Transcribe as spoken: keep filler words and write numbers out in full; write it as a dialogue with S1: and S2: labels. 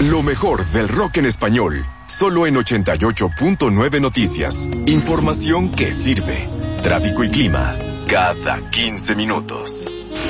S1: Lo mejor del rock en español, solo en ochenta y ocho punto nueve Noticias. Información que sirve. Tráfico y clima, cada quince minutos.